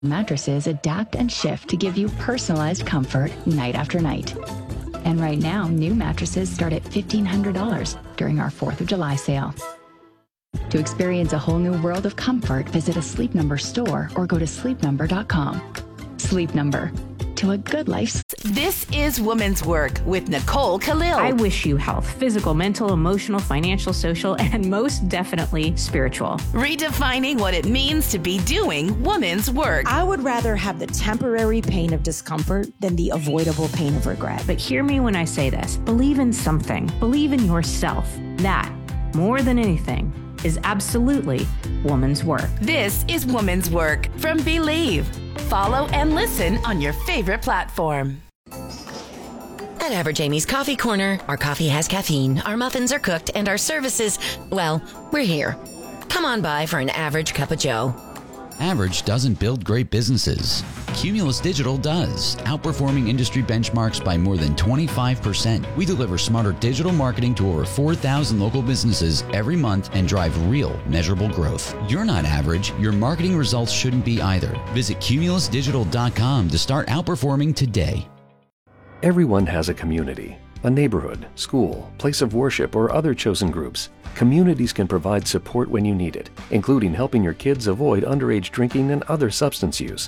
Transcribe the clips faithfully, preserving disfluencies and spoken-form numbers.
Mattresses adapt and shift to give you personalized comfort night after night. And right now, new mattresses start at fifteen hundred dollars during our fourth of July sale. To experience a whole new world of comfort, visit a Sleep Number store or go to sleep number dot com. Sleep Number, to a good life. This is Woman's Work with Nicole Khalil. I wish you health, physical, mental, emotional, financial, social, and most definitely spiritual. Redefining what it means to be doing woman's work. I would rather have the temporary pain of discomfort than the avoidable pain of regret. But hear me when I say this. Believe in something. Believe in yourself. That, more than anything, is absolutely woman's work. This is Woman's Work from Believe. Follow and listen on your favorite platform. At Average Amy's Coffee Corner, our coffee has caffeine, our muffins are cooked, and our services, well, we're here. Come on by for an average cup of joe. Average doesn't build great businesses. Cumulus Digital does, outperforming industry benchmarks by more than twenty-five percent. We deliver smarter digital marketing to over four thousand local businesses every month and drive real, measurable growth. You're not average. Your marketing results shouldn't be either. Visit cumulus digital dot com to start outperforming today. Everyone has a community, a neighborhood, school, place of worship, or other chosen groups. Communities can provide support when you need it, including helping your kids avoid underage drinking and other substance use.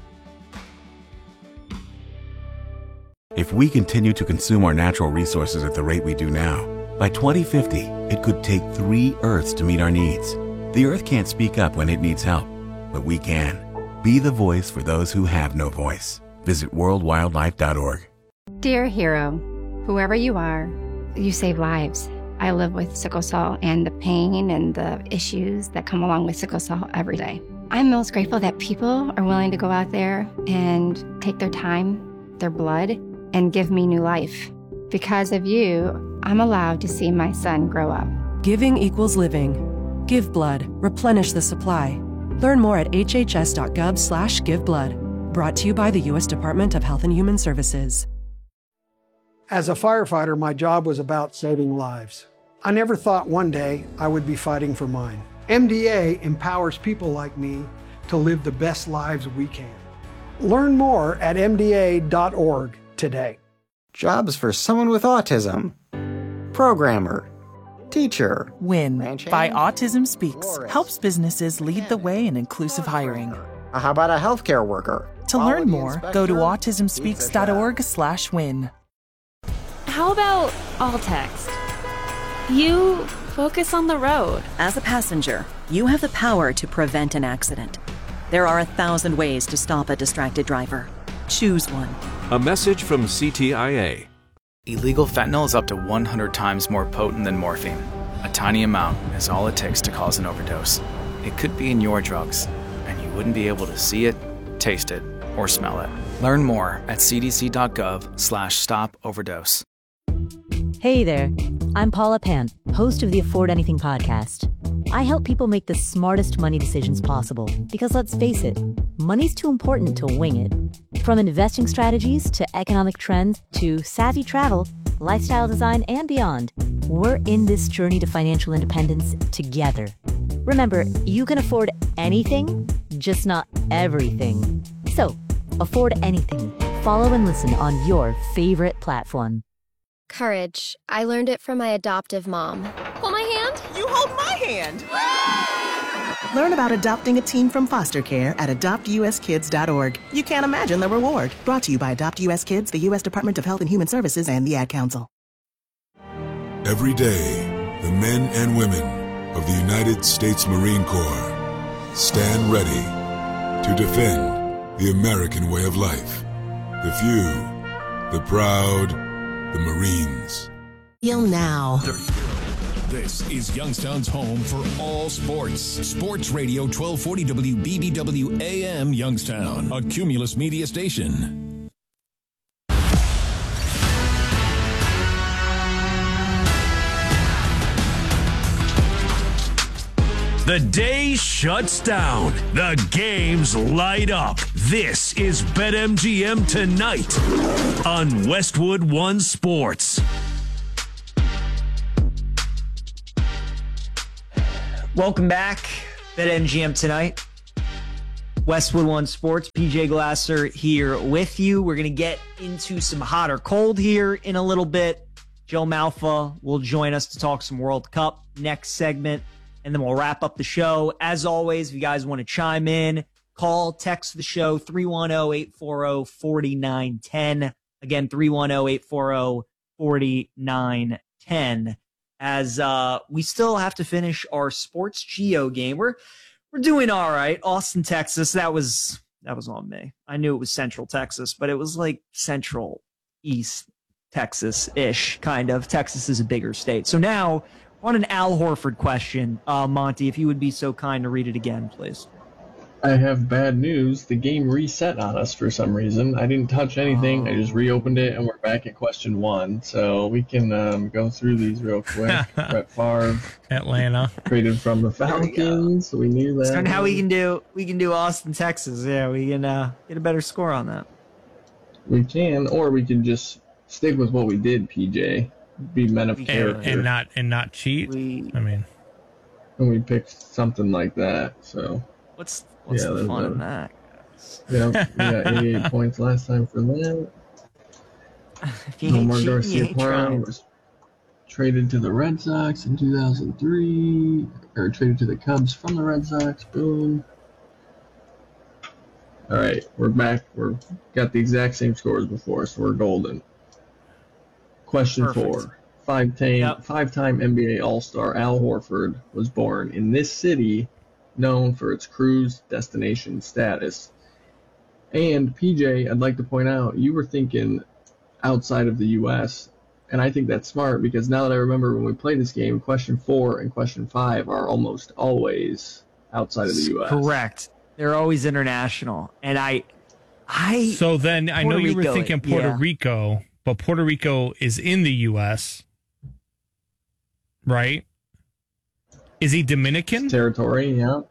If we continue to consume our natural resources at the rate we do now, by twenty fifty, it could take three Earths to meet our needs. The Earth can't speak up when it needs help, but we can. Be the voice for those who have no voice. Visit world wildlife dot org. Dear hero, whoever you are, you save lives. I live with sickle cell and the pain and the issues that come along with sickle cell every day. I'm most grateful that people are willing to go out there and take their time, their blood, and give me new life. Because of you, I'm allowed to see my son grow up. Giving equals living. Give blood. Replenish the supply. Learn more at h h s dot gov slash give blood. Brought to you by the U S Department of Health and Human Services. As a firefighter, my job was about saving lives. I never thought one day I would be fighting for mine. M D A empowers people like me to live the best lives we can. Learn more at m d a dot org today. Jobs for someone with autism. Programmer. Teacher. WIN by Autism Speaks helps businesses lead the way in inclusive hiring. How about a healthcare worker? To learn more, go to autism speaks dot org slash win. How about all text? You focus on the road. As a passenger, you have the power to prevent an accident. There are a thousand ways to stop a distracted driver. Choose one. A message from C T I A. Illegal fentanyl is up to one hundred times more potent than morphine. A tiny amount is all it takes to cause an overdose. It could be in your drugs, and you wouldn't be able to see it, taste it, or smell it. Learn more at c d c dot gov slash stop overdose. Hey there, I'm Paula Pan, host of the Afford Anything podcast. I help people make the smartest money decisions possible because let's face it, money's too important to wing it. From investing strategies to economic trends to savvy travel, lifestyle design, and beyond, we're in this journey to financial independence together. Remember, you can afford anything, just not everything. So, afford anything. Follow and listen on your favorite platform. Courage. I learned it from my adoptive mom. Hold my hand. You hold my hand. Learn about adopting a teen from foster care at adopt u s kids dot org. You can't imagine the reward. Brought to you by Adopt U S Kids, the U S Department of Health and Human Services, and the Ad Council. Every day, the men and women of the United States Marine Corps stand ready to defend the American way of life. The few, the proud, the Marines. Feel now. This is Youngstown's home for all sports. Sports Radio twelve forty W B B W A M Youngstown, a Cumulus media station. The day shuts down. The games light up. This is BetMGM Tonight on Westwood One Sports. Welcome back, BetMGM Tonight. Westwood One Sports, P J Glasser here with you. We're going to get into some hot or cold here in a little bit. Joe Malfa will join us to talk some World Cup next segment, and then we'll wrap up the show. As always, if you guys want to chime in, call, text the show, three one zero, eight four zero, four nine one zero. Again, three one zero, eight four zero, four nine one zero. As uh, we still have to finish our Sports Geo game. We're we're doing all right. Austin, Texas. That was that was on me. I knew it was Central Texas, but it was like Central East Texas-ish, kind of. Texas is a bigger state. So now, on an Al Horford question, uh, Monty, if you would be so kind to read it again, please. I have bad news. The game reset on us for some reason. I didn't touch anything. Oh. I just reopened it, and we're back at question one. So we can um, go through these real quick. Brett Favre, Atlanta, traded from the Falcons. So we knew that. So how we can do we can do Austin, Texas. Yeah, we can uh, get a better score on that. We can, or we can just stick with what we did. P J, be men of character, and, and not and not cheat. We, I mean, and we picked something like that. So what's What's yeah, the fun in that? Yeah, we got eighty-eight points last time for them. Omar Garcia was traded to the Red Sox in two thousand three, or traded to the Cubs from the Red Sox. Boom. All right, we're back. We're got the exact same scores before, so we're golden. Question Perfect. four. Five-time, yep. five-time N B A All-Star Al Horford was born in this city, known for its cruise destination status. And P J, I'd like to point out, you were thinking outside of the U S, and I think that's smart because now that I remember when we played this game, question four and question five are almost always outside of the U S. Correct. They're always international. And I, I. So then I know you were Rico, thinking Puerto yeah. Rico, but Puerto Rico is in the U S, right? Is he Dominican? Territory, yeah.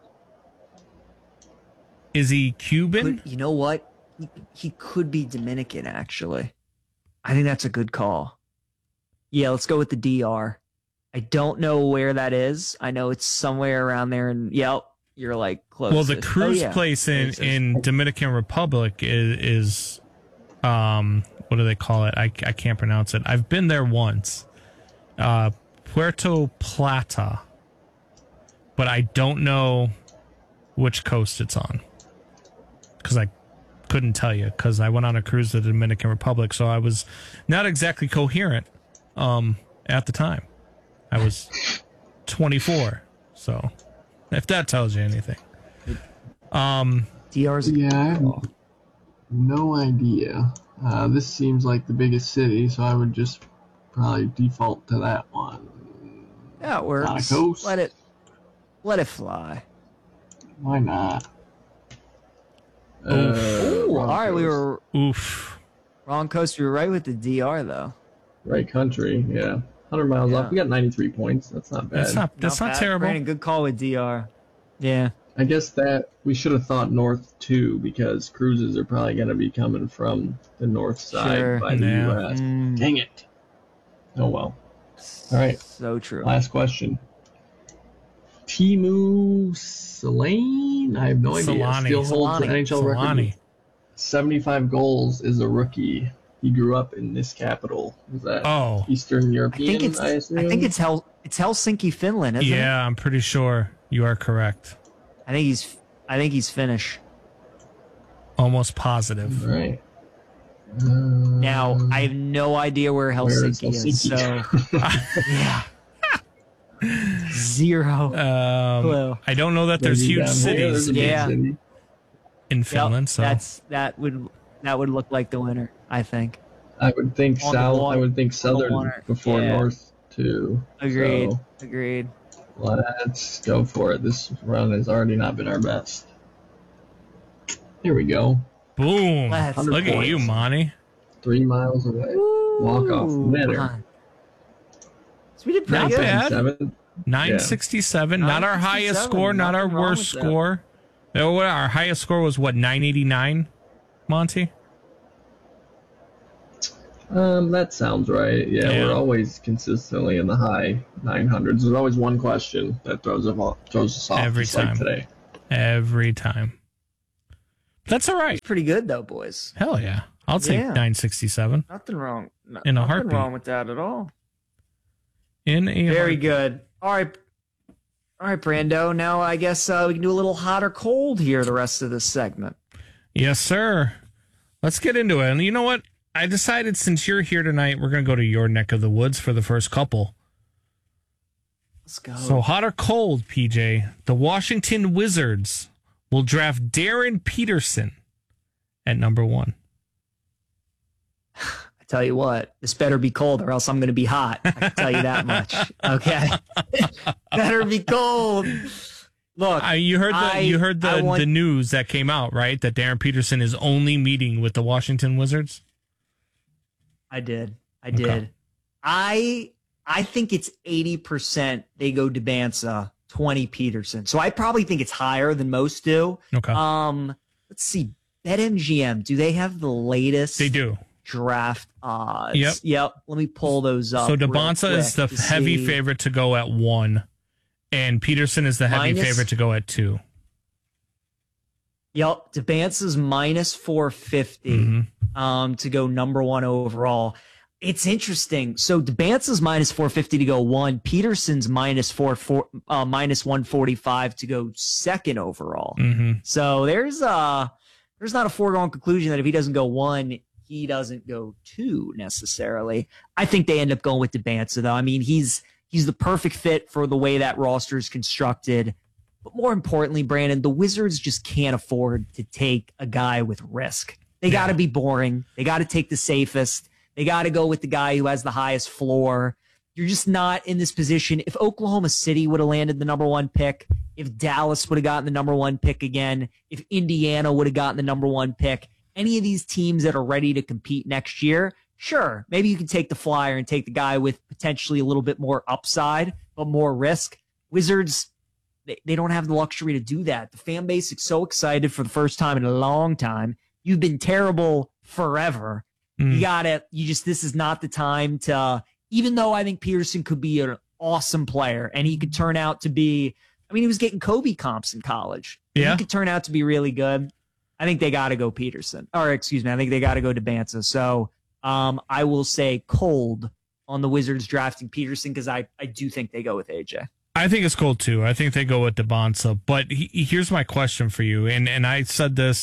Is he Cuban? Could, you know what? He, he could be Dominican, actually. I think that's a good call. Yeah, let's go with the D R. I don't know where that is. I know it's somewhere around there. And yep, you're like close. Well, the cruise oh, yeah. place in, in Dominican Republic is, is, um, what do they call it? I, I can't pronounce it. I've been there once. Uh, Puerto Plata. But I don't know which coast it's on because I couldn't tell you because I went on a cruise to the Dominican Republic, so I was not exactly coherent um, at the time. I was twenty-four, so if that tells you anything. Um, D R's yeah, I have no idea. Uh, this seems like the biggest city, so I would just probably default to that one. That works. On a coast. Let it. Let it fly. Why not? Uh, Ooh, all right, coast. we were oof. Wrong coast. We were right with the D R though. Right country, yeah. one hundred miles yeah. off. We got ninety-three points. That's not bad. That's not. That's not, not terrible. Brandon, good call with D R. Yeah. I guess that we should have thought north too, because cruises are probably going to be coming from the north side sure. by the yeah. U S. Mm. Dang it. Oh well. All right. So true. Last question. Timu Solane? I have no idea. Solani. Still holds the N H L Solani. record. seventy-five goals as a rookie. He grew up in this capital. Is that oh. Eastern European? I think it's. I, assume? I think it's Hel. It's Helsinki, Finland, isn't yeah, it? Yeah, I'm pretty sure you are correct. I think he's. I think he's Finnish. Almost positive. All right. Uh, now I have no idea where Helsinki, where is, Helsinki? is. So yeah. Zero um, clue. I don't know that there's huge cities yeah. in Finland. Yep, so that's that would that would look like the winner. I think. I would think On south. water, I would think southern before yeah. north too. Agreed. So Agreed. Let's go for it. This run has already not been our best. Here we go. Boom! Look at you, Monty. Three miles away. Ooh, Walk off winner. So we did pretty not good. bad. nine sixty-seven. Yeah. Not our highest score, not our worst score. No, our highest score was what, nine eighty-nine, Monty? Um, that sounds right. Yeah, yeah, we're always consistently in the high nine hundreds. There's always one question that throws us off, throws us off every time. Like today. Every time. That's all right. It's pretty good though, boys. Hell yeah. I'll take Yeah. nine sixty-seven. Nothing wrong. No, In a nothing heartbeat. wrong with that at all. In a Very heartbeat. good. All right. All right, Brando. Now I guess uh, we can do a little hot or cold here the rest of this segment. Yes, sir. Let's get into it. And you know what? I decided since you're here tonight, we're going to go to your neck of the woods for the first couple. Let's go. So hot or cold, P J? The Washington Wizards will draft Darren Peterson at number one. I tell you what, this better be cold or else I'm going to be hot. I can tell you that much. Okay. Better be cold. Look, Uh, you heard the I- you heard I the, want- the news that came out, right? That Darren Peterson is only meeting with the Washington Wizards. I did. I Okay. did. I I think it's eighty percent they go Debanza, twenty Peterson. So I probably think it's higher than most do. Okay. Um, let's see. BetMGM, do they have the latest They do. draft odds? Yep. Yep. Let me pull those up. So real DeBonsa is the quick to heavy see. favorite to go at one, and Peterson is the heavy Minus- favorite to go at two. Yep, Debansa's minus four fifty Mm-hmm. um, to go number one overall. It's interesting. So Debansa's minus four fifty to go one. Peterson's minus four, four uh, minus one forty five to go second overall. Mm-hmm. So there's uh there's not a foregone conclusion that if he doesn't go one, he doesn't go two necessarily. I think they end up going with Debansa though. I mean, he's he's the perfect fit for the way that roster is constructed. But more importantly, Brandon, the Wizards just can't afford to take a guy with risk. They got to be boring. They got to take the safest. They got to go with the guy who has the highest floor. You're just not in this position. If Oklahoma City would have landed the number one pick, if Dallas would have gotten the number one pick again, if Indiana would have gotten the number one pick, any of these teams that are ready to compete next year, sure, maybe you can take the flyer and take the guy with potentially a little bit more upside, but more risk. Wizards, they, they don't have the luxury to do that. The fan base is so excited for the first time in a long time. You've been terrible forever. Mm. You got to, you just, this is not the time to, even though I think Peterson could be an awesome player and he could turn out to be, I mean, he was getting Kobe comps in college. Yeah. He could turn out to be really good. I think they got to go Peterson. Or, excuse me, I think they got to go Debansa. So um, I will say cold on the Wizards drafting Peterson because I, I do think they go with A J. I think it's cold too. I think they go with DeBonsa. But he, here's my question for you, and and I said this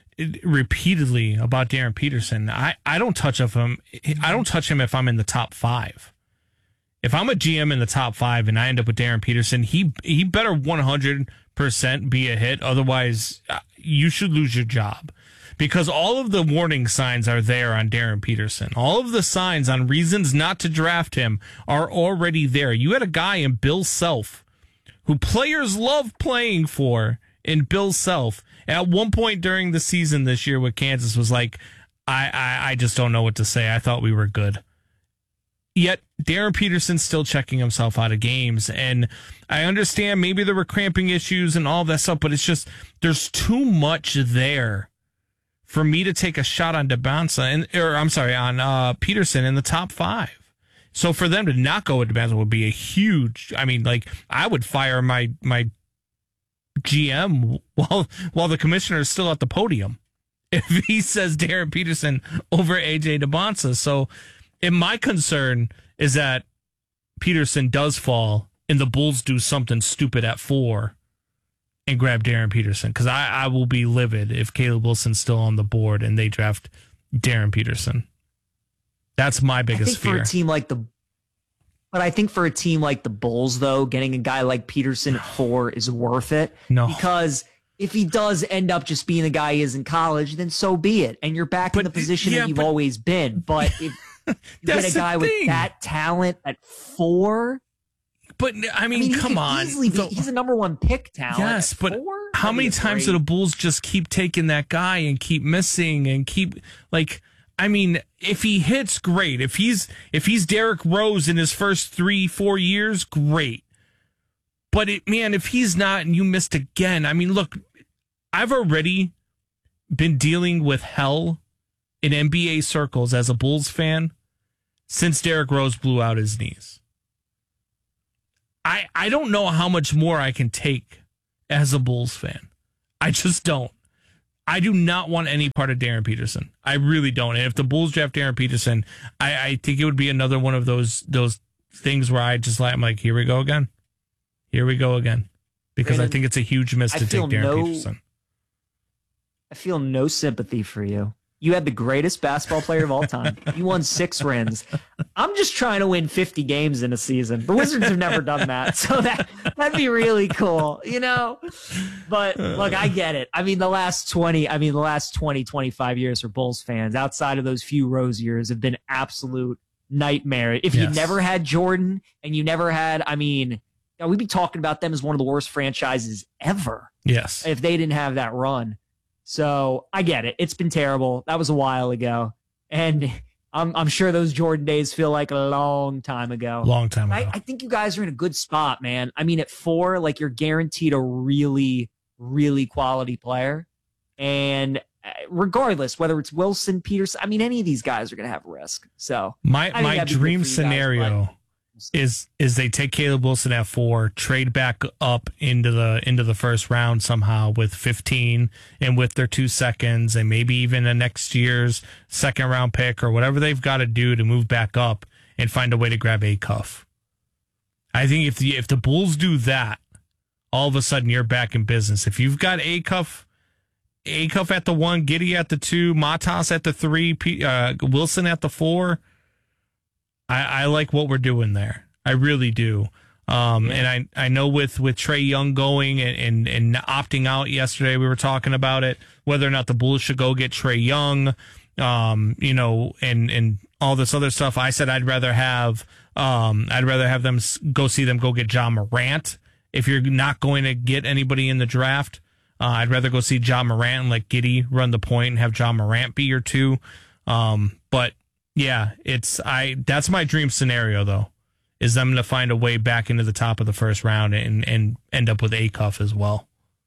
repeatedly about Darren Peterson. I, I don't touch of him. I don't touch him if I'm in the top five. If I'm a G M in the top five and I end up with Darren Peterson, he he better one hundred percent be a hit. Otherwise, you should lose your job. Because all of the warning signs are there on Darren Peterson. All of the signs on reasons not to draft him are already there. You had a guy in Bill Self who players love playing for in Bill Self. At one point during the season this year with Kansas was like, I, I, I just don't know what to say. I thought we were good. Yet Darren Peterson's still checking himself out of games. And I understand maybe there were cramping issues and all that stuff, but it's just there's too much there for me to take a shot on DeBonsa and or I'm sorry, on uh, Peterson in the top five. So for them to not go with DeBonsa would be a huge. I mean, like I would fire my my G M while while the commissioner is still at the podium if he says Darren Peterson over A J DeBonsa. So, and my concern is that Peterson does fall and the Bulls do something stupid at four and grab Darren Peterson, because I, I will be livid if Caleb Wilson's still on the board and they draft Darren Peterson. That's my I biggest think for fear. a team like the, but I think for a team like the Bulls, though, getting a guy like Peterson at four is worth it. No. Because if he does end up just being the guy he is in college, then so be it. And you're back in the position yeah, that you've but- always been. But if you That's get a the guy with thing. that talent at four, But I mean, he come could on. easily be- he's a number one pick talent. Yes, at but four? how That'd many be times great. do the Bulls just keep taking that guy and keep missing and keep like? I mean, if he hits, great. If he's if he's Derrick Rose in his first three four years, great. But it, man, if he's not and you missed again, I mean, look, I've already been dealing with hell in N B A circles as a Bulls fan since Derrick Rose blew out his knees. I, I don't know how much more I can take as a Bulls fan. I just don't. I do not want any part of Darren Peterson. I really don't. And if the Bulls draft Darren Peterson, I, I think it would be another one of those those things where I just like, I'm like, here we go again. Here we go again. Because Brandon, I think it's a huge miss to take Darren no, Peterson. I feel no sympathy for you. You had the greatest basketball player of all time. You won six rings. I'm just trying to win fifty games in a season. The Wizards have never done that. So that, that'd be really cool, you know? But look, I get it. I mean, the last twenty, I mean, the last twenty, twenty-five years for Bulls fans, outside of those few Rose years, have been absolute nightmare. If yes. you never had Jordan and you never had, I mean, you know, we'd be talking about them as one of the worst franchises ever. Yes. If they didn't have that run. So I get it. It's been terrible. That was a while ago. And I'm, I'm sure those Jordan days feel like a long time ago. Long time ago. I, I think you guys are in a good spot, man. I mean, at four, like you're guaranteed a really, really quality player. And regardless, whether it's Wilson, Peterson, I mean, any of these guys are going to have risk. So my, my dream scenario guys, is is they take Caleb Wilson at four, trade back up into the into the first round somehow with fifteen and with their two seconds and maybe even a next year's second round pick or whatever they've got to do to move back up and find a way to grab Acuff. I think if the if the Bulls do that, all of a sudden you're back in business. If you've got Acuff, Acuff at the one, Giddey at the two, Matas at the three, uh, Wilson at the four. I, I like what we're doing there. I really do. Um, yeah. And I, I know with, with Trae Young going and, and, and opting out yesterday, we were talking about it, whether or not the Bulls should go get Trae Young, um, you know, and, and all this other stuff. I said I'd rather have um, I'd rather have them go see them go get John Morant. If you're not going to get anybody in the draft, uh, I'd rather go see John Morant and let Giddey run the point and have John Morant be your two. Um, but yeah, it's I. That's my dream scenario, though, is them to find a way back into the top of the first round and and end up with Acuff as well.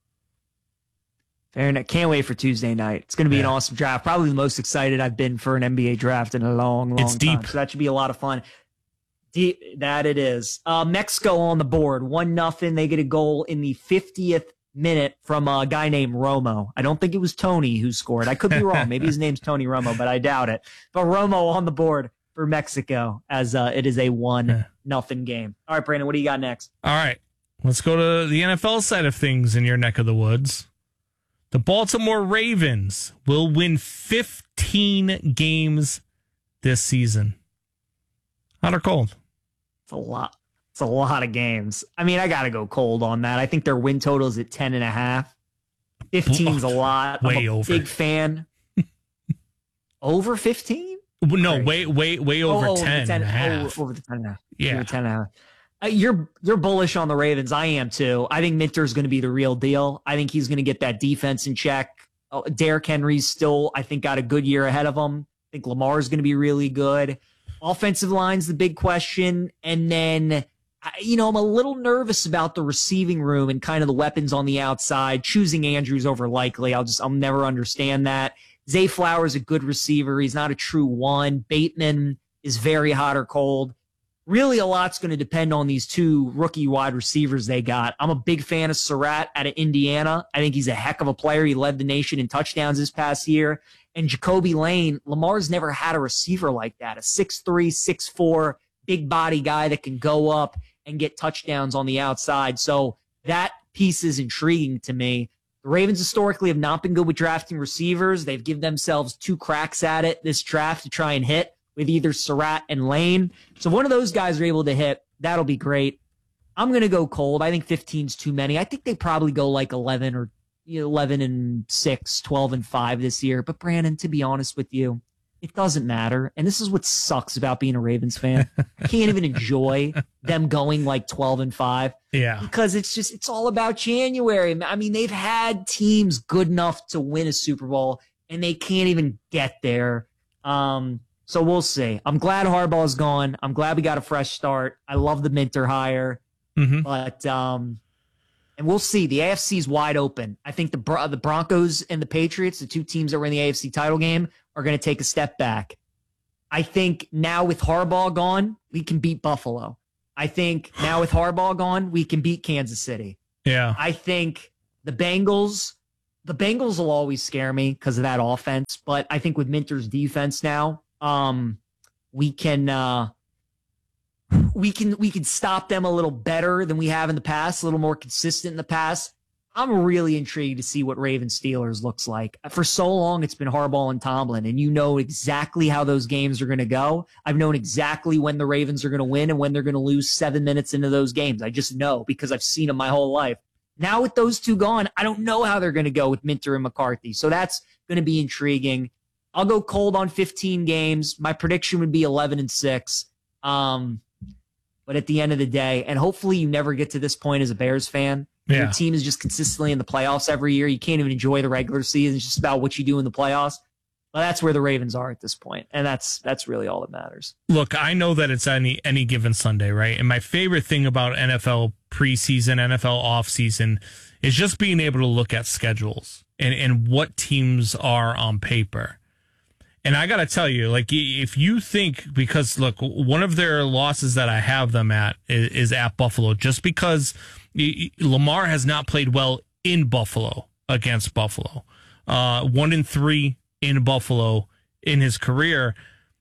Fair enough. Can't wait for Tuesday night. It's going to be yeah. an awesome draft. Probably the most excited I've been for an N B A draft in a long, long it's time. Deep. So that should be a lot of fun. Deep, that it is. Uh, Mexico on the board, one nothing. They get a goal in the fiftieth minute from a guy named Romo. I don't think it was Tony who scored. I could be wrong. Maybe his name's Tony Romo, but I doubt it. But Romo on the board for Mexico as uh, it is a one yeah. nothing game. All right, Brandon, what do you got next? All right, let's go to the N F L side of things in your neck of the woods. The Baltimore Ravens will win fifteen games this season. Hot or cold? It's a lot. It's a lot of games. I mean, I got to go cold on that. I think their win total is at ten and a half. fifteen's a lot. Way I'm a over. Big fan. Over fifteen? No, way, way, way over oh, ten, ten and a half. Oh, over the ten and a half. Yeah. Over ten and a half. Uh, you're you're bullish on the Ravens. I am too. I think Minter's going to be the real deal. I think he's going to get that defense in check. Oh, Derrick Henry's still, I think, got a good year ahead of him. I think Lamar's going to be really good. Offensive line's the big question. And then, you know, I'm a little nervous about the receiving room and kind of the weapons on the outside. Choosing Andrews over Likely, I'll just, I'll never understand that. Zay Flowers a good receiver. He's not a true one. Bateman is very hot or cold. Really, a lot's going to depend on these two rookie wide receivers they got. I'm a big fan of Surratt out of Indiana. I think he's a heck of a player. He led the nation in touchdowns this past year. And Jacoby Lane, Lamar's never had a receiver like that, a six three, six four, big body guy that can go up and get touchdowns on the outside. So that piece is intriguing to me. The Ravens historically have not been good with drafting receivers. They've given themselves two cracks at it this draft to try and hit with either Surratt and Lane. So if one of those guys are able to hit, that'll be great. I'm going to go cold. I think fifteen's too many. I think they probably go like eleven or you know, eleven and six, twelve and five this year. But Brandon, to be honest with you, it doesn't matter. And this is what sucks about being a Ravens fan. I can't even enjoy them going like twelve and five. Yeah. Because it's just, it's all about January. I mean, they've had teams good enough to win a Super Bowl and they can't even get there. Um, so we'll see. I'm glad Harbaugh's gone. I'm glad we got a fresh start. I love the Minter hire. Mm-hmm. But, um, and we'll see. The A F C's wide open. I think the Bron- the Broncos and the Patriots, the two teams that were in the A F C title game, are going to take a step back. I think now with Harbaugh gone, we can beat Buffalo. I think now with Harbaugh gone, we can beat Kansas City. Yeah. I think the Bengals the Bengals will always scare me because of that offense. But I think with Minter's defense now, um, we can uh, we can we can stop them a little better than we have in the past, a little more consistent in the past. I'm really intrigued to see what Ravens Steelers looks like. For so long, it's been Harbaugh and Tomlin, and you know exactly how those games are going to go. I've known exactly when the Ravens are going to win and when they're going to lose seven minutes into those games. I just know because I've seen them my whole life. Now with those two gone, I don't know how they're going to go with Minter and McCarthy. So that's going to be intriguing. I'll go cold on fifteen games. My prediction would be eleven and six. Um, but at the end of the day, and hopefully you never get to this point as a Bears fan, yeah. Your team is just consistently in the playoffs every year. You can't even enjoy the regular season. It's just about what you do in the playoffs. Well, that's where the Ravens are at this point, and that's that's really all that matters. Look, I know that it's any any given Sunday, right? And my favorite thing about N F L preseason, N F L offseason is just being able to look at schedules and, and what teams are on paper. And I got to tell you, like, if you think, because, look, one of their losses that I have them at is, is at Buffalo, just because Lamar has not played well in Buffalo against Buffalo. Uh, one in three in Buffalo in his career.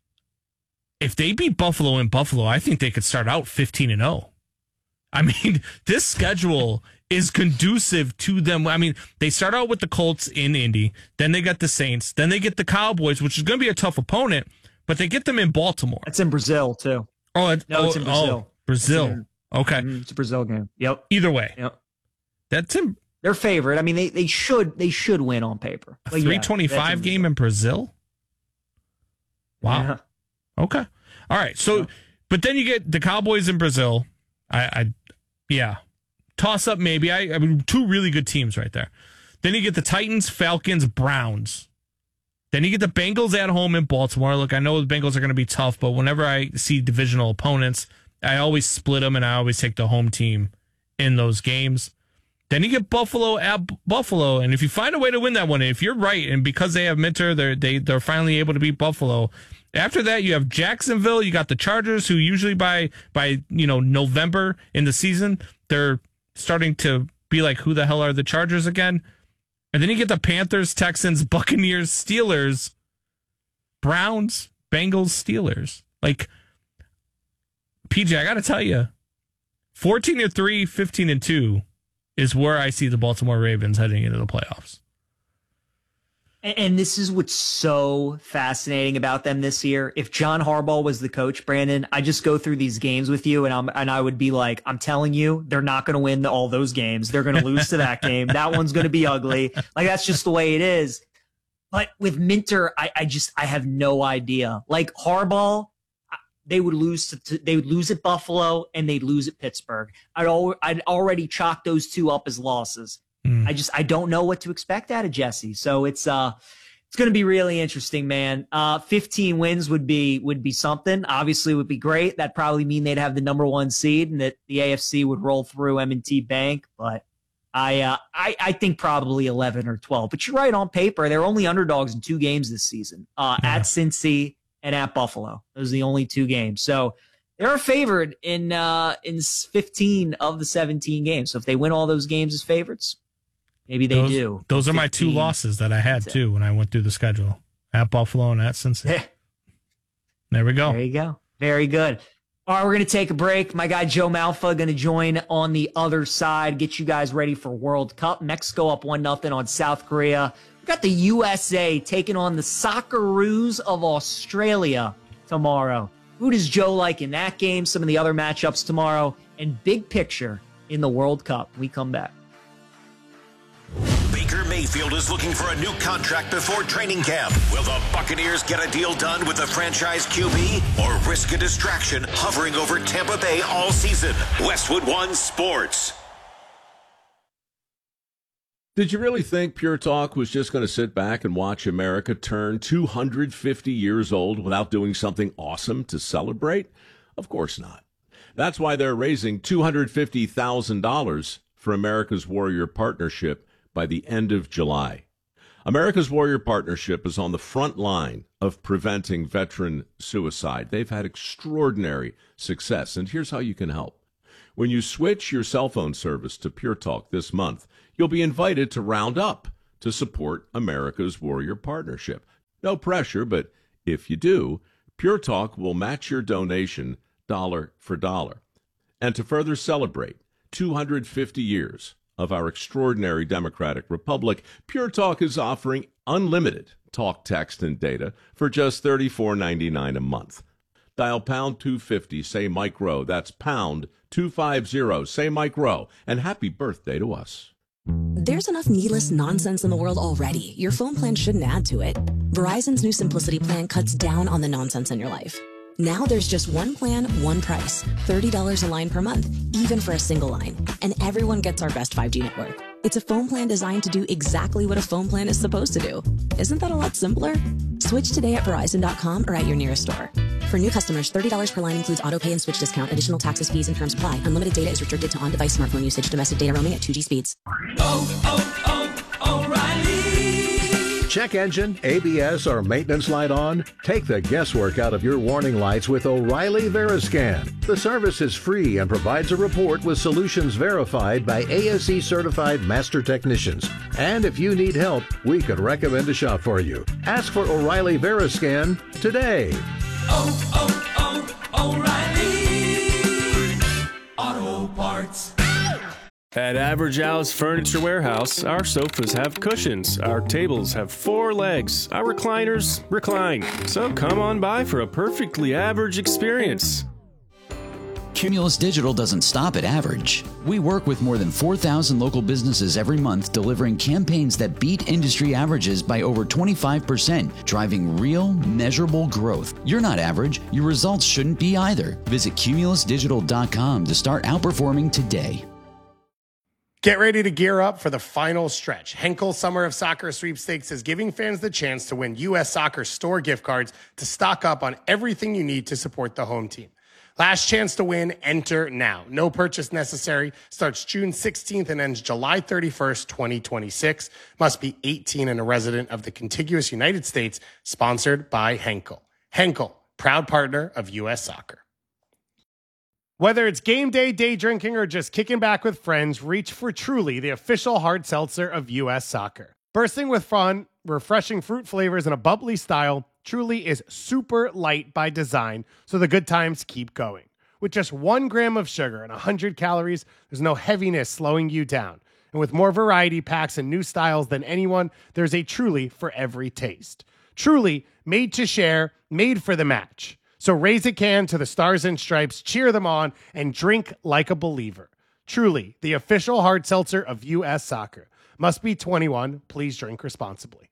If they beat Buffalo in Buffalo, I think they could start out fifteen and oh. I mean, this schedule is conducive to them. I mean, they start out with the Colts in Indy, then they got the Saints, then they get the Cowboys, which is going to be a tough opponent, but they get them in Baltimore. It's in Brazil, too. Oh, it, no, oh, it's in Brazil. Oh, Brazil. In, okay. It's a Brazil game. Yep. Either way. Yep. That's in, their favorite. I mean, they, they should they should win on paper. A three twenty-five yeah, game in Brazil? Wow. Yeah. Okay. All right. So, yeah. But then you get the Cowboys in Brazil. I, I yeah. Toss up maybe. I, I mean, two really good teams right there. Then you get the Titans, Falcons, Browns. Then you get the Bengals at home in Baltimore. Look, I know the Bengals are going to be tough, but whenever I see divisional opponents, I always split them, and I always take the home team in those games. Then you get Buffalo at B- Buffalo, and if you find a way to win that one, if you're right, and because they have Minter, they're they, they're finally able to beat Buffalo. After that, you have Jacksonville. You got the Chargers, who usually by by you know November in the season, they're starting to be like, who the hell are the Chargers again? And then you get the Panthers, Texans, Buccaneers, Steelers, Browns, Bengals, Steelers. Like, P J, I got to tell you, fourteen and three, fifteen and two is where I see the Baltimore Ravens heading into the playoffs. And this is what's so fascinating about them this year. If John Harbaugh was the coach, Brandon, I just go through these games with you, and I'm and I would be like, I'm telling you, they're not going to win all those games. They're going to lose to that game. That one's going to be ugly. Like, that's just the way it is. But with Minter, I, I just I have no idea. Like Harbaugh, they would lose to, to they would lose at Buffalo and they'd lose at Pittsburgh. I'd al- I'd already chalked those two up as losses. Mm. I just I don't know what to expect out of Jesse. So it's uh it's going to be really interesting, man. Uh, fifteen wins would be would be something. Obviously, would be great. That'd probably mean they'd have the number one seed and that the A F C would roll through M and T Bank. But I uh, I I think probably eleven or twelve. But you're right, on paper they're only underdogs in two games this season. Uh, yeah. At Cincy and at Buffalo. Those are the only two games. So they're favored in uh, in fifteen of the seventeen games. So if they win all those games as favorites, maybe they those, do. Those are my two losses that I had, too, when I went through the schedule. At Buffalo and at Cincinnati. There we go. There you go. Very good. All right, we're going to take a break. My guy Joe Malfa going to join on the other side, get you guys ready for World Cup. Mexico up one nothing on South Korea. We got the U S A taking on the Socceroos of Australia tomorrow. Who does Joe like in that game? Some of the other matchups tomorrow. And big picture in the World Cup. We come back. Baker Mayfield is looking for a new contract before training camp. Will the Buccaneers get a deal done with the franchise Q B or risk a distraction hovering over Tampa Bay all season? Westwood One Sports. Did you really think Pure Talk was just going to sit back and watch America turn two hundred fifty years old without doing something awesome to celebrate? Of course not. That's why they're raising two hundred fifty thousand dollars for America's Warrior Partnership by the end of July. America's Warrior Partnership is on the front line of preventing veteran suicide. They've had extraordinary success, and here's how you can help. When you switch your cell phone service to Pure Talk this month, you'll be invited to round up to support America's Warrior Partnership. No pressure, but if you do, Pure Talk will match your donation dollar for dollar. And to further celebrate two hundred fifty years of our extraordinary democratic republic, Pure Talk is offering unlimited talk, text, and data for just thirty-four ninety-nine a month. Dial pound two fifty, say Mike Rowe. That's pound two fifty, say Mike Rowe. And happy birthday to us. There's enough needless nonsense in the world already. Your phone plan shouldn't add to it. Verizon's new Simplicity plan cuts down on the nonsense in your life. Now there's just one plan, one price. thirty dollars a line per month, even for a single line. And everyone gets our best five G network. It's a phone plan designed to do exactly what a phone plan is supposed to do. Isn't that a lot simpler? Switch today at Verizon dot com or at your nearest store. For new customers, thirty dollars per line includes auto pay and switch discount. Additional taxes, fees, and terms apply. Unlimited data is restricted to on-device smartphone usage. Domestic data roaming at two G speeds. Oh, oh, oh, O'Reilly! Check engine, A B S, or maintenance light on? Take the guesswork out of your warning lights with O'Reilly Veriscan. The service is free and provides a report with solutions verified by A S E-certified master technicians. And if you need help, we could recommend a shop for you. Ask for O'Reilly Veriscan today. Oh, oh, oh, O'Reilly Auto Parts. At Average Al's Furniture Warehouse, our sofas have cushions, our tables have four legs, our recliners recline. So come on by for a perfectly average experience. Cumulus Digital doesn't stop at average. We work with more than four thousand local businesses every month, delivering campaigns that beat industry averages by over twenty-five percent, driving real, measurable growth. You're not average. Your results shouldn't be either. Visit cumulus digital dot com to start outperforming today. Get ready to gear up for the final stretch. Henkel Summer of Soccer Sweepstakes is giving fans the chance to win U S Soccer store gift cards to stock up on everything you need to support the home team. Last chance to win, enter now. No purchase necessary. Starts June sixteenth and ends July thirty-first, twenty twenty-six. Must be eighteen and a resident of the contiguous United States. Sponsored by Henkel. Henkel, proud partner of U S Soccer. Whether it's game day, day drinking, or just kicking back with friends, reach for Truly, the official hard seltzer of U S Soccer. Bursting with fun, refreshing fruit flavors, and a bubbly style, Truly is super light by design, so the good times keep going. With just one gram of sugar and one hundred calories, there's no heaviness slowing you down. And with more variety packs and new styles than anyone, there's a Truly for every taste. Truly, made to share, made for the match. So raise a can to the Stars and Stripes, cheer them on, and drink like a believer. Truly, the official hard seltzer of U S Soccer. Must be twenty-one. Please drink responsibly.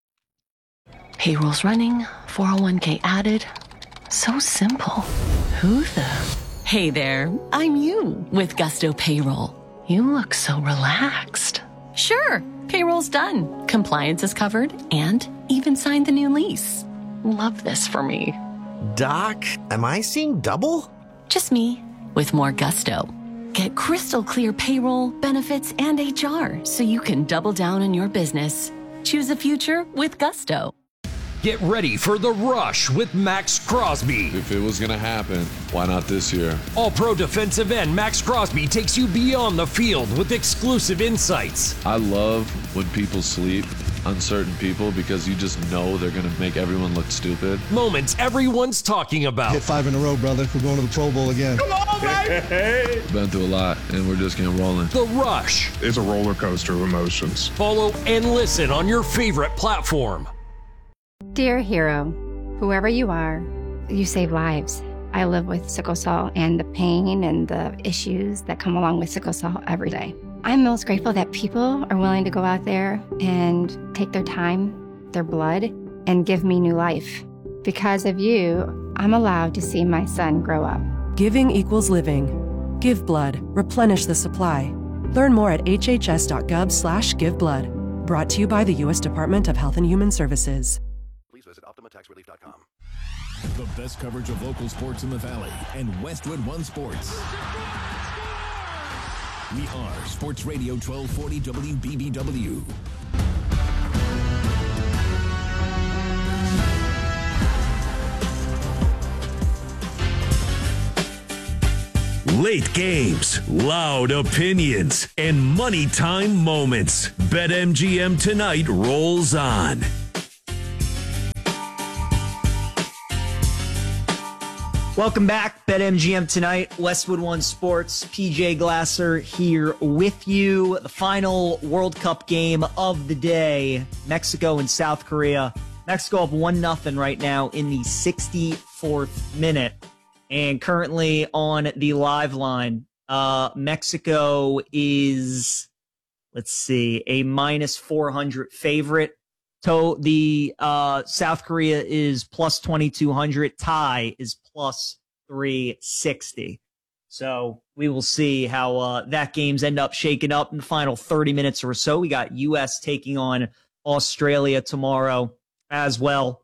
Payroll's running, four oh one k added. So simple. Who the? Hey there, I'm you with Gusto Payroll. You look so relaxed. Sure, payroll's done. Compliance is covered and even signed the new lease. Love this for me. Doc, am I seeing double? Just me, with more gusto. Get crystal clear payroll, benefits, and H R so you can double down on your business. Choose a future with gusto. Get ready for the rush with Max Crosby. If it was going to happen, why not this year? All-pro defensive end Max Crosby takes you beyond the field with exclusive insights. I love when people sleep on certain people because you just know they're going to make everyone look stupid. Moments everyone's talking about. Hit five in a row, brother. We're going to the Pro Bowl again. Come on, baby! Been through a lot, and we're just getting rolling. The Rush. It's a roller coaster of emotions. Follow and listen on your favorite platform. Dear hero, whoever you are, you save lives. I live with sickle cell and the pain and the issues that come along with sickle cell every day. I'm most grateful that people are willing to go out there and take their time, their blood, and give me new life. Because of you, I'm allowed to see my son grow up. Giving equals living. Give blood. Replenish the supply. Learn more at h h s dot gov slash give blood. Brought to you by the U S Department of Health and Human Services. Please visit optima tax relief dot com. The best coverage of local sports in the Valley and Westwood One Sports. We are Sports Radio twelve forty W B B W. Late games, loud opinions, and money time moments. BetMGM Tonight rolls on. Welcome back, BetMGM Tonight, Westwood One Sports. P J Glasser here with you. The final World Cup game of the day, Mexico and South Korea. Mexico up one nothing right now in the sixty-fourth minute. And currently on the live line, uh, Mexico is, let's see, a minus four hundred favorite. To the uh, South Korea is plus twenty-two hundred. Thai is plus three sixty. So we will see how uh, that game's end up shaking up in the final thirty minutes or so. We got U S taking on Australia tomorrow as well.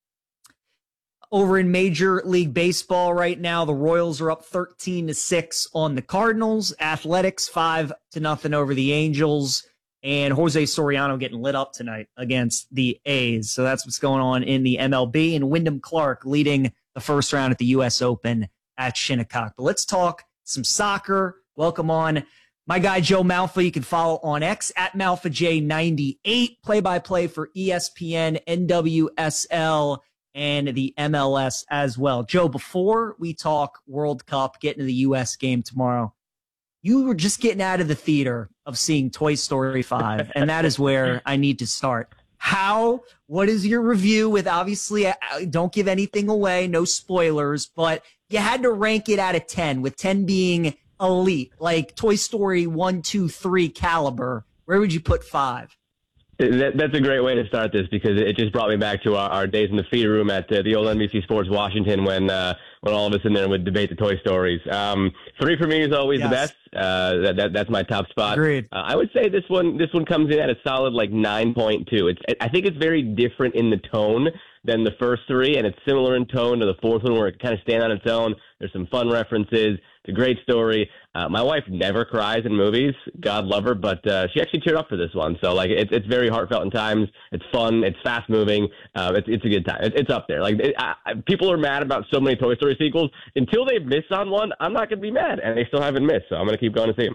Over in Major League Baseball right now, the Royals are up thirteen to six on the Cardinals. Athletics five to nothing over the Angels. And Jose Soriano getting lit up tonight against the A's. So that's what's going on in the M L B. And Wyndham Clark leading the first round at the U S Open at Shinnecock. But let's talk some soccer. Welcome on my guy Joe Malfa. You can follow on X at Malfa J ninety-eight. Play-by-play for E S P N, N W S L, and the M L S as well. Joe, before we talk World Cup, get into the U S game tomorrow, you were just getting out of the theater of seeing Toy Story five, and that is where I need to start. How, what is your review with, obviously, don't give anything away, no spoilers, but you had to rank it out of ten, with ten being elite, like Toy Story one, two, three caliber. Where would you put five? That, that's a great way to start this, because it just brought me back to our, our days in the feeder room at uh, the old N B C Sports Washington when uh, when all of us in there would debate the Toy Stories. Um, three for me is always yes. the best. Uh, that, that that's my top spot. Agreed. Uh, I would say this one this one comes in at a solid like nine point two. It's I think it's very different in the tone than the first three, and it's similar in tone to the fourth one, where it kind of stands on its own. There's some fun references. It's a great story. Uh, my wife never cries in movies. God love her, but uh, she actually teared up for this one. So like, it's it's very heartfelt in times. It's fun. It's fast moving. Uh, it's it's a good time. It, it's up there. Like it, I, people are mad about so many Toy Story sequels. Until they miss on one, I'm not gonna be mad, and they still haven't missed. So I'm gonna keep going to see them.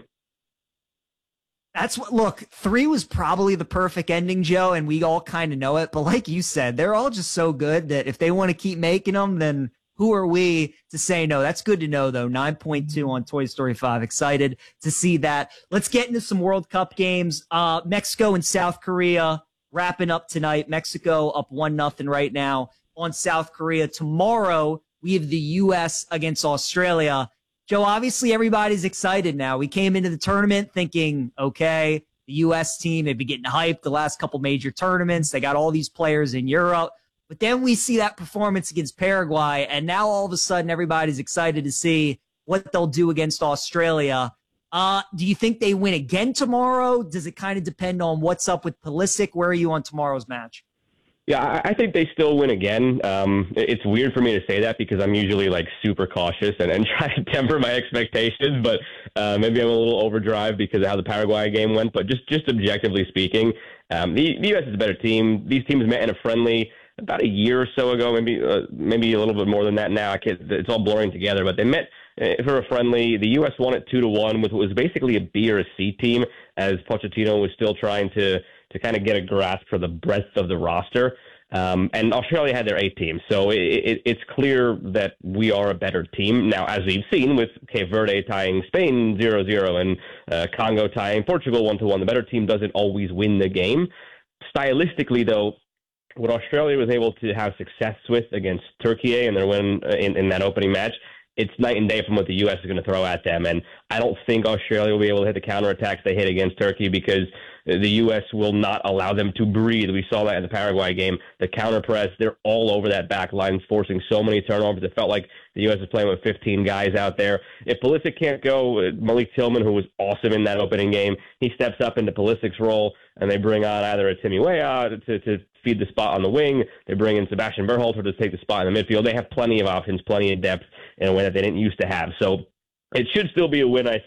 That's what, look, three was probably the perfect ending, Joe, and we all kind of know it. But like you said, they're all just so good that if they want to keep making them, then who are we to say no? That's good to know, though. nine point two on Toy Story five. Excited to see that. Let's get into some World Cup games. Uh, Mexico and South Korea wrapping up tonight. Mexico up one nothing right now on South Korea. Tomorrow, we have the U S against Australia. Joe, obviously everybody's excited now. We came into the tournament thinking, okay, the U S team, they've been getting hyped the last couple major tournaments. They got all these players in Europe. But then we see that performance against Paraguay, and now all of a sudden everybody's excited to see what they'll do against Australia. Uh, do you think they win again tomorrow? Does it kind of depend on what's up with Pulisic? Where are you on tomorrow's match? Yeah, I think they still win again. Um, it's weird for me to say that because I'm usually like super cautious and, and try to temper my expectations, but uh, maybe I'm a little overdrive because of how the Paraguay game went. But just, just objectively speaking, um, the, the U S is a better team. These teams met in a friendly about a year or so ago, maybe uh, maybe a little bit more than that now. I can't, it's all blurring together, but they met for a friendly. The U S won it two to one with what was basically a B or a C team, as Pochettino was still trying to to kind of get a grasp for the breadth of the roster. Um, and Australia had their A team, so it, it, it's clear that we are a better team now, as we've seen with Cape Verde tying Spain zero zero and uh, Congo tying Portugal one to one. The better team doesn't always win the game. Stylistically, though, what Australia was able to have success with against Turkey and their win in, in that opening match, it's night and day from what the U S is going to throw at them. And I don't think Australia will be able to hit the counterattacks they hit against Turkey because the U S will not allow them to breathe. We saw that in the Paraguay game. The counter press, they're all over that back line, forcing so many turnovers. It felt like the U S is playing with fifteen guys out there. If Pulisic can't go, Malik Tillman, who was awesome in that opening game, he steps up into Pulisic's role, and they bring on either a Timmy Weah to, to feed the spot on the wing. They bring in Sebastian Berhalter to take the spot in the midfield. They have plenty of options, plenty of depth in a way that they didn't used to have. So it should still be a win, I think.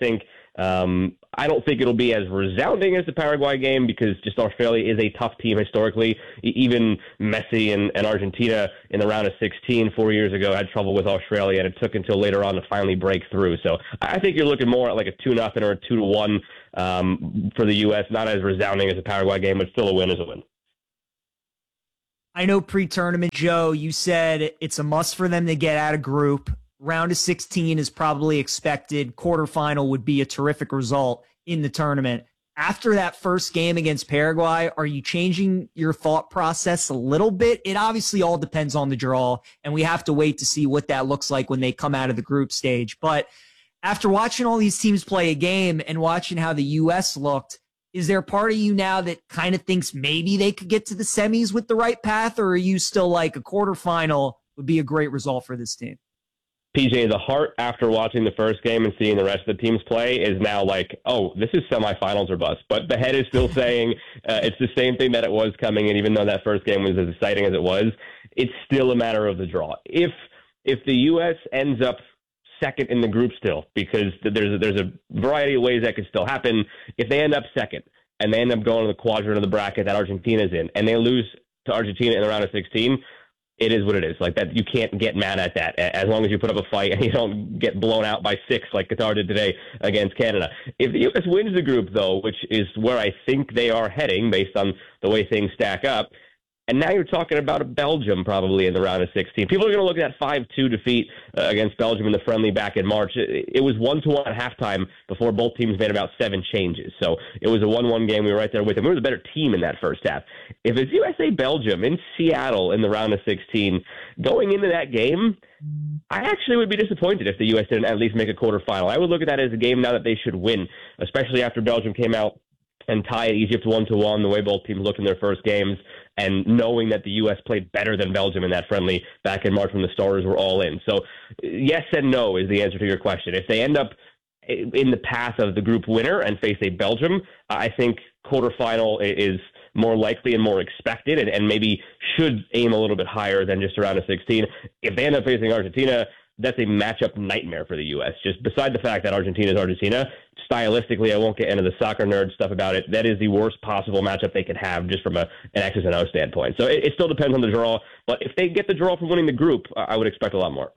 Um, I don't think it'll be as resounding as the Paraguay game because just Australia is a tough team historically. Even Messi and, and Argentina in the round of sixteen four years ago had trouble with Australia, and it took until later on to finally break through. So I think you're looking more at like a two nothing or a two to one um, for the U S. Not as resounding as the Paraguay game, but still a win is a win. I know pre-tournament, Joe, you said it's a must for them to get out of group. Round of sixteen is probably expected. Quarterfinal would be a terrific result in the tournament. After that first game against Paraguay, are you changing your thought process a little bit? It obviously all depends on the draw, and we have to wait to see what that looks like when they come out of the group stage. But after watching all these teams play a game and watching how the U S looked, is there a part of you now that kind of thinks maybe they could get to the semis with the right path, or are you still like a quarterfinal would be a great result for this team? P J, the heart after watching the first game and seeing the rest of the teams play is now like, oh, this is semifinals or bust. But the head is still saying uh, it's the same thing that it was coming in, even though that first game was as exciting as it was. It's still a matter of the draw. If if the U S ends up second in the group still, because there's a, there's a variety of ways that could still happen. If they end up second and they end up going to the quadrant of the bracket that Argentina's in, and they lose to Argentina in the round of sixteen, it is what it is. Like that, you can't get mad at that as long as you put up a fight and you don't get blown out by six like Qatar did today against Canada. If the U S wins the group, though, which is where I think they are heading based on the way things stack up, and now you're talking about a Belgium probably in the round of sixteen. People are going to look at that five two defeat uh, against Belgium in the friendly back in March. It, it was one to one at halftime before both teams made about seven changes. So it was a one one game. We were right there with them. We were the better team in that first half. If it's U S A Belgium in Seattle in the round of sixteen, going into that game, I actually would be disappointed if the U S didn't at least make a quarterfinal. I would look at that as a game now that they should win, especially after Belgium came out and tied Egypt one to one, the way both teams looked in their first games, and knowing that the U S played better than Belgium in that friendly back in March when the starters were all in. So yes and no is the answer to your question. If they end up in the path of the group winner and face a Belgium, I think quarterfinal is more likely and more expected, and, and maybe should aim a little bit higher than just around a sixteen. If they end up facing Argentina, that's a matchup nightmare for the U S. Just beside the fact that Argentina is Argentina, stylistically, I won't get into the soccer nerd stuff about it. That is the worst possible matchup they could have just from a, an X's and O standpoint. So it, it still depends on the draw. But if they get the draw from winning the group, I would expect a lot more.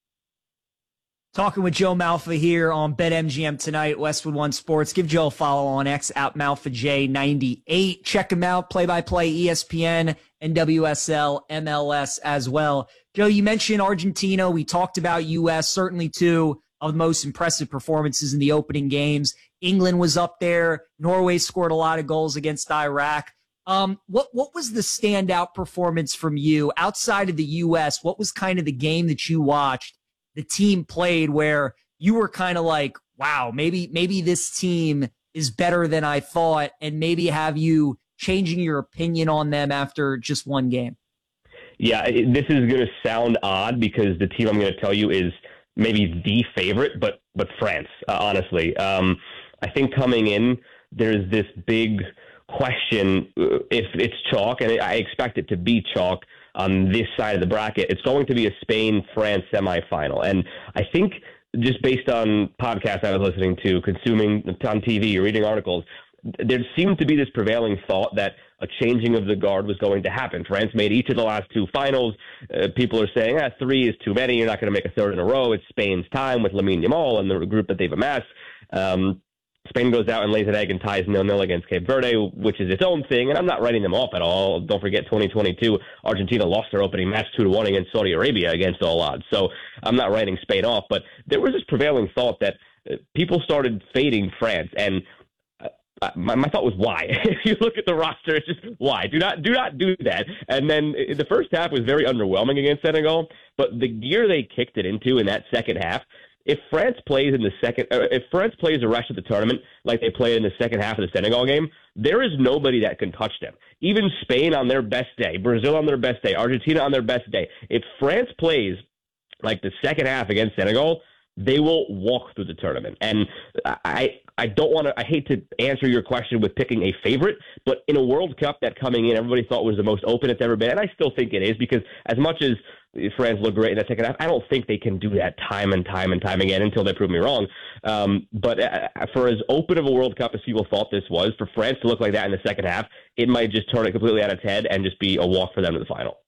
Talking with Joe Malfa here on BetMGM tonight, Westwood One Sports. Give Joe a follow on X at Malfa J ninety-eight. Check him out, play-by-play, E S P N, N W S L, M L S as well. Joe, you mentioned Argentina. We talked about U S, certainly two of the most impressive performances in the opening games. England was up there. Norway scored a lot of goals against Iraq. Um, what what was the standout performance from you outside of the U S? What was kind of the game that you watched, the team played, where you were kind of like, wow, maybe maybe this team is better than I thought, and maybe have you changing your opinion on them after just one game? Yeah, this is going to sound odd because the team I'm going to tell you is maybe the favorite, but but France, uh, honestly. Um, I think coming in, there's this big question if it's chalk, and I expect it to be chalk on this side of the bracket. It's going to be a Spain-France semifinal. And I think just based on podcasts I was listening to, consuming on T V, reading articles, there seemed to be this prevailing thought that a changing of the guard was going to happen. France made each of the last two finals. Uh, people are saying, ah, three is too many. You're not going to make a third in a row. It's Spain's time with Lamine Yamal and the group that they've amassed. Um, Spain goes out and lays an egg and ties nil nil against Cape Verde, which is its own thing, and I'm not writing them off at all. Don't forget twenty twenty-two, Argentina lost their opening match two to one against Saudi Arabia against all odds. So I'm not writing Spain off, but there was this prevailing thought that uh, people started fading France, and Uh, my, my thought was why. If you look at the roster, it's just why. Do not do not do that. And then the first half was very underwhelming against Senegal, but the gear they kicked it into in that second half, if France plays in the second, uh, if France plays the rest of the tournament like they played in the second half of the Senegal game, there is nobody that can touch them. Even Spain on their best day, Brazil on their best day, Argentina on their best day. If France plays like the second half against Senegal, they will walk through the tournament. And I I don't want to, I hate to answer your question with picking a favorite, but in a World Cup that coming in, everybody thought was the most open it's ever been. And I still think it is, because as much as France looked great in the second half. I don't think they can do that time and time and time again until they prove me wrong. Um, but uh, for as open of a World Cup as people thought this was, for France to look like that in the second half, it might just turn it completely on its head and just be a walk for them to the final.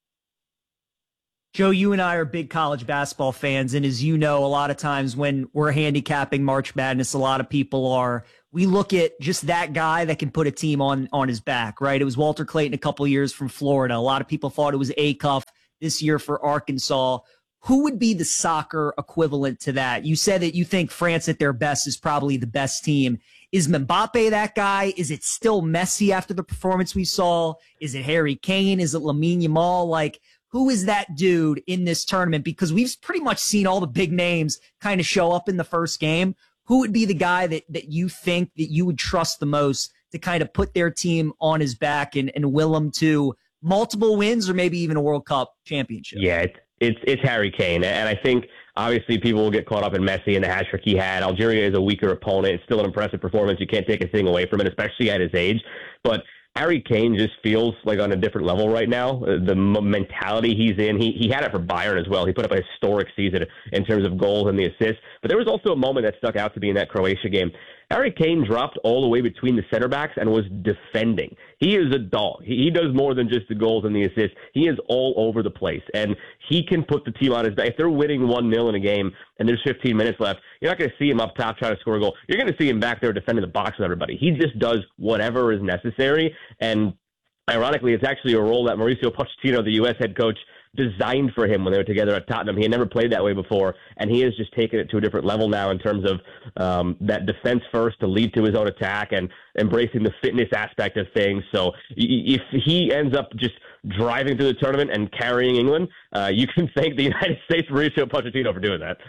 Joe, you and I are big college basketball fans, and as you know, a lot of times when we're handicapping March Madness, a lot of people are, we look at just that guy that can put a team on, on his back, right? It was Walter Clayton a couple of years from Florida. A lot of people thought it was Acuff this year for Arkansas. Who would be the soccer equivalent to that? You said that you think France at their best is probably the best team. Is Mbappe that guy? Is it still Messi after the performance we saw? Is it Harry Kane? Is it Lamine Yamal? Like, who is that dude in this tournament? Because we've pretty much seen all the big names kind of show up in the first game. Who would be the guy that, that you think that you would trust the most to kind of put their team on his back and, and will them to multiple wins or maybe even a World Cup championship? Yeah, it's, it's, it's Harry Kane. And I think obviously people will get caught up in Messi and the hat trick he had. Algeria is a weaker opponent. It's still an impressive performance. You can't take a thing away from it, especially at his age. But Harry Kane just feels like on a different level right now. The mentality he's in, he he had it for Bayern as well. He put up a historic season in terms of goals and the assists. But there was also a moment that stuck out to me in that Croatia game. Harry Kane dropped all the way between the center backs and was defending. He is a dog. He, he does more than just the goals and the assists. He is all over the place, and he can put the team on his back. If they're winning one nil in a game and there's fifteen minutes left, you're not going to see him up top trying to score a goal. You're going to see him back there defending the box with everybody. He just does whatever is necessary, and ironically, it's actually a role that Mauricio Pochettino, the U S head coach, designed for him when they were together at Tottenham. He had never played that way before, and he has just taken it to a different level now in terms of um, that defense first to lead to his own attack and embracing the fitness aspect of things. So if he ends up just driving through the tournament and carrying England, uh, you can thank the United States Mauricio Pochettino for doing that.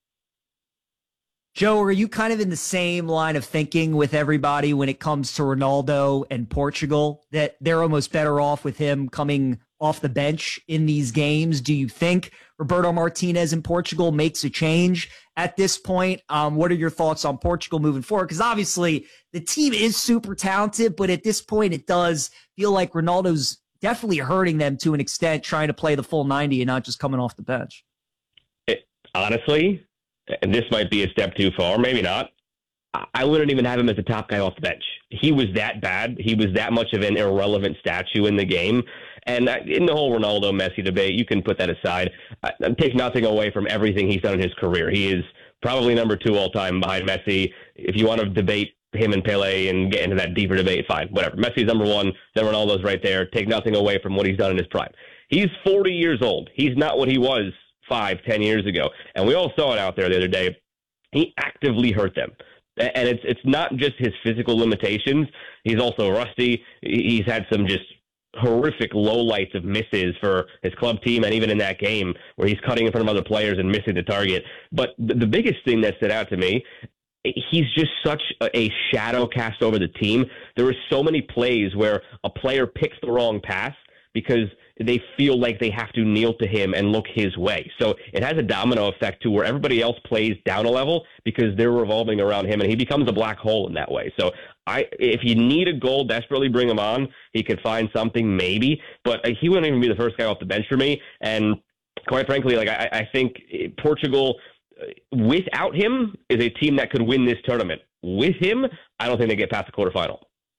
Joe, are you kind of in the same line of thinking with everybody when it comes to Ronaldo and Portugal, that they're almost better off with him coming off the bench in these games? Do you think Roberto Martinez in Portugal makes a change at this point? Um, what are your thoughts on Portugal moving forward? Because obviously the team is super talented, but at this point it does feel like Ronaldo's definitely hurting them to an extent, trying to play the full ninety and not just coming off the bench. It, honestly, and this might be a step too far, maybe not, I wouldn't even have him as a top guy off the bench. He was that bad. He was that much of an irrelevant statue in the game. And in the whole Ronaldo-Messi debate, you can put that aside. I, take nothing away from everything he's done in his career. He is probably number two all-time behind Messi. If you want to debate him and Pele and get into that deeper debate, fine, whatever. Messi's number one, then Ronaldo's right there. Take nothing away from what he's done in his prime. He's forty years old. He's not what he was five, ten years ago. And we all saw it out there the other day. He actively hurt them. And it's it's not just his physical limitations. He's also rusty. He's had some just horrific lowlights of misses for his club team, and even in that game where he's cutting in front of other players and missing the target. But the biggest thing that stood out to me, he's just such a shadow cast over the team. There were so many plays where a player picks the wrong pass because they feel like they have to kneel to him and look his way. So it has a domino effect to where everybody else plays down a level because they're revolving around him, and he becomes a black hole in that way. So I, if you need a goal, desperately bring him on. He could find something maybe, but he wouldn't even be the first guy off the bench for me. And quite frankly, like I, I think Portugal, without him, is a team that could win this tournament. With him, I don't think they get past the quarterfinal.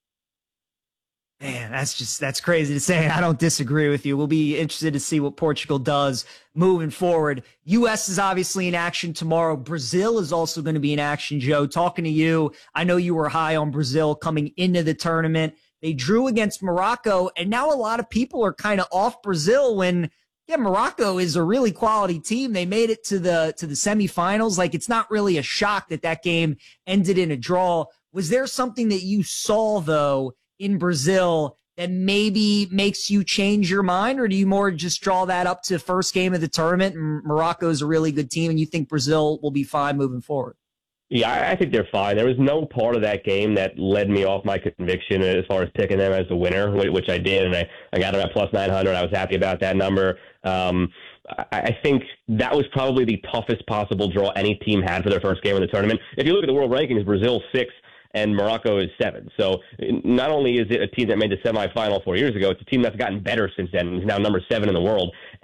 Man, that's just, that's crazy to say. I don't disagree with you. We'll be interested to see what Portugal does moving forward. U S is obviously in action tomorrow. Brazil is also going to be in action, Joe. Talking to you, I know you were high on Brazil coming into the tournament. They drew against Morocco, and now a lot of people are kind of off Brazil when, yeah, Morocco is a really quality team. They made it to the, to the semifinals. Like, it's not really a shock that that game ended in a draw. Was there something that you saw, though, in Brazil that maybe makes you change your mind, or do you more just draw that up to first game of the tournament and Morocco is a really good team and you think Brazil will be fine moving forward? Yeah, I think they're fine. There was no part of that game that led me off my conviction as far as picking them as the winner, which I did, and I, I got them at plus nine hundred. I was happy about that number. Um, I, I think that was probably the toughest possible draw any team had for their first game of the tournament. If you look at the world rankings, Brazil's six and Morocco is seven. So not only is it a team that made the semifinal four years ago, it's a team that's gotten better since then and is now number seven in the world. And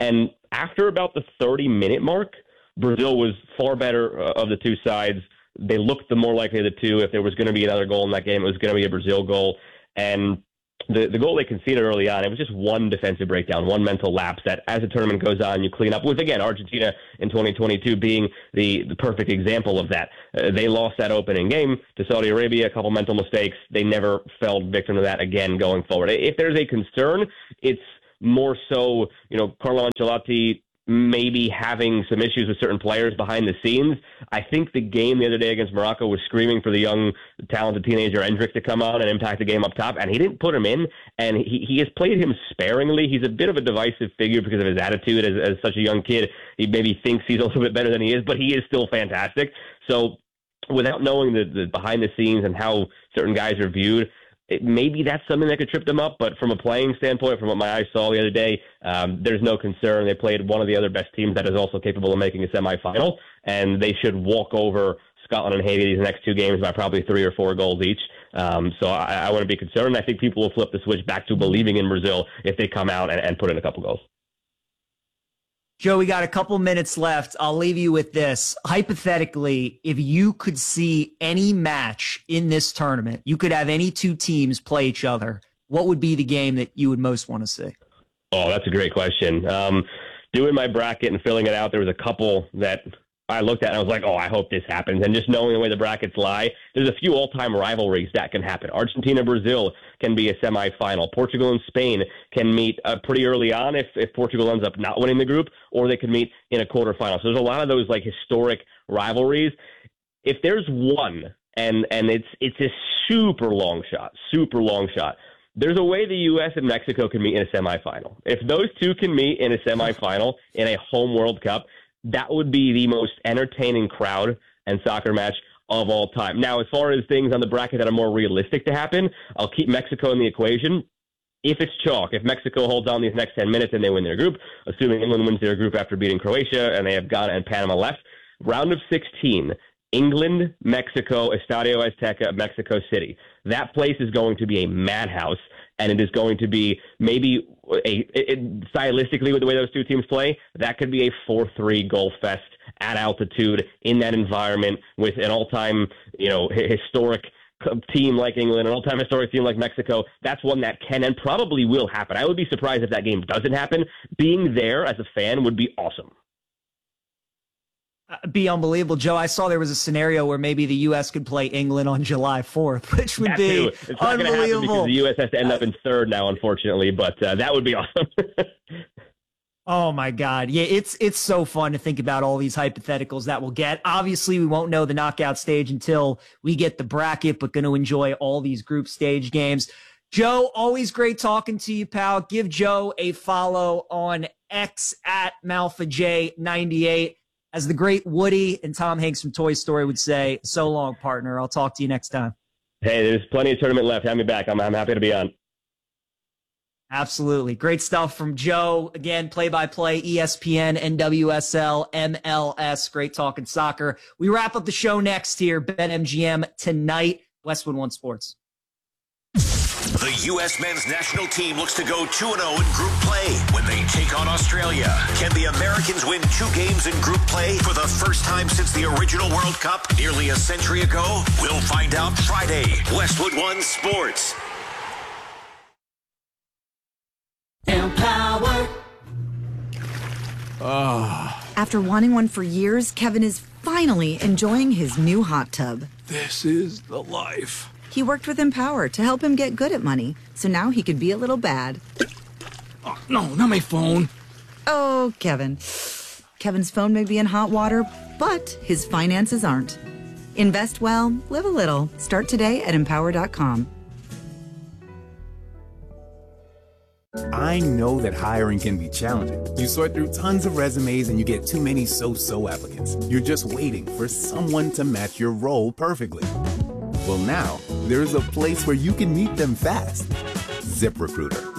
after about the thirty-minute mark, Brazil was far better uh, of the two sides. They looked the more likely of the two. If there was going to be another goal in that game, it was going to be a Brazil goal. And the, the goal they conceded early on, it was just one defensive breakdown, one mental lapse that as the tournament goes on, you clean up with, again, Argentina in twenty twenty-two being the, the perfect example of that. Uh, they lost that opening game to Saudi Arabia, a couple mental mistakes. They never fell victim to that again going forward. If there's a concern, it's more so, you know, Carlo Ancelotti maybe having some issues with certain players behind the scenes. I think the game the other day against Morocco was screaming for the young, talented teenager Endrick to come on and impact the game up top, and he didn't put him in, and he, he has played him sparingly. He's a bit of a divisive figure because of his attitude as, as such a young kid. He maybe thinks he's a little bit better than he is, but he is still fantastic. So without knowing the, the behind the scenes and how certain guys are viewed, It, maybe that's something that could trip them up, but from a playing standpoint, from what my eyes saw the other day, um, there's no concern. They played one of the other best teams that is also capable of making a semifinal, and they should walk over Scotland and Haiti these next two games by probably three or four goals each. Um, so I, I wouldn't be concerned. I think people will flip the switch back to believing in Brazil if they come out and, and put in a couple goals. Joe, we got a couple minutes left. I'll leave you with this. Hypothetically, if you could see any match in this tournament, you could have any two teams play each other, what would be the game that you would most want to see? Oh, that's a great question. Um, doing my bracket and filling it out, there was a couple that I looked at and I was like, oh, I hope this happens. And just knowing the way the brackets lie, there's a few all-time rivalries that can happen. Argentina-Brazil can be a semifinal. Portugal and Spain can meet uh, pretty early on if, if Portugal ends up not winning the group, or they can meet in a quarterfinal. So there's a lot of those like historic rivalries. If there's one, and and it's it's a super long shot, super long shot, there's a way the U S and Mexico can meet in a semifinal. If those two can meet in a semifinal in a home World Cup, that would be the most entertaining crowd and soccer match of all time. Now, as far as things on the bracket that are more realistic to happen, I'll keep Mexico in the equation. If it's chalk, if Mexico holds on these next ten minutes and they win their group, assuming England wins their group after beating Croatia and they have Ghana and Panama left, round of sixteen, England, Mexico, Estadio Azteca, Mexico City. That place is going to be a madhouse, and it is going to be maybe a, it, stylistically with the way those two teams play, that could be a four three goal fest at altitude in that environment with an all-time, you know, historic team like England, an all-time historic team like Mexico. That's one that can and probably will happen. I would be surprised if that game doesn't happen. Being there as a fan would be awesome. Be unbelievable. Joe, I saw there was a scenario where maybe the U S could play England on July fourth, which would that be too. It's not unbelievable. Because the U S has to end up in third now, unfortunately, but uh, that would be awesome. Oh my God. Yeah, it's it's so fun to think about all these hypotheticals that we'll get. Obviously, we won't know the knockout stage until we get the bracket, but going to enjoy all these group stage games. Joe, always great talking to you, pal. Give Joe a follow on X at Malfa J ninety-eight. As the great Woody and Tom Hanks from Toy Story would say, so long, partner. I'll talk to you next time. Hey, there's plenty of tournament left. Have me back. I'm, I'm happy to be on. Absolutely. Great stuff from Joe. Again, play-by-play, E S P N, N W S L, M L S. Great talking soccer. We wrap up the show next here. BetMGM tonight, Westwood One Sports. The U S men's national team looks to go two and oh in group play when they take on Australia. Can the Americans win two games in group play for the first time since the original World Cup nearly a century ago? We'll find out Friday. Westwood One Sports. Empower. Oh. After wanting one for years, Kevin is finally enjoying his new hot tub. This is the life. He worked with Empower to help him get good at money, so now he could be a little bad. Oh, no, not my phone. Oh, Kevin. Kevin's phone may be in hot water, but his finances aren't. Invest well, live a little. Start today at empower dot com. I know that hiring can be challenging. You sort through tons of resumes and you get too many so-so applicants. You're just waiting for someone to match your role perfectly. Well, now, there's a place where you can meet them fast. ZipRecruiter.